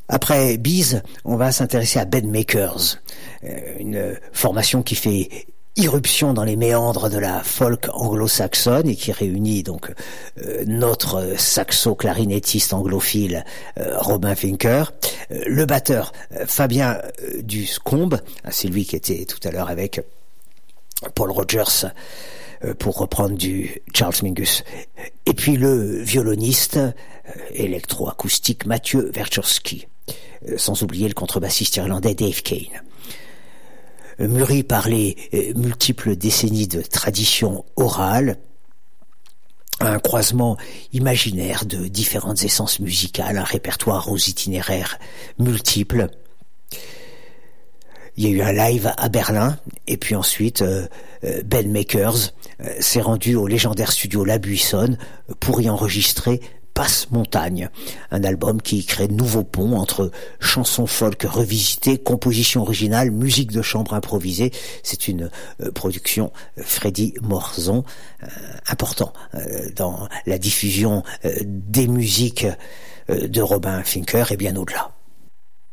Après Bees, on va s'intéresser à Bedmakers, une formation qui fait irruption dans les méandres de la folk anglo-saxonne et qui réunit donc notre saxo-clarinettiste anglophile Robin Fincker, le batteur Fabien Duscombe, c'est lui qui était tout à l'heure avec Paul Rogers pour reprendre du Charles Mingus, et puis le violoniste électroacoustique Mathieu Werczorski, sans oublier le contrebassiste irlandais Dave Kane. Mûri par les multiples décennies de tradition orale, un croisement imaginaire de différentes essences musicales, un répertoire aux itinéraires multiples. Il y a eu un live à Berlin, et puis ensuite Bedmakers s'est rendu au légendaire studio La Buissonne pour y enregistrer Passe Montagne, un album qui crée de nouveaux ponts entre chansons folk revisitées, compositions originales, musique de chambre improvisée. C'est une production Freddy Morzon, important dans la diffusion des musiques de Robin Fincker et bien au-delà.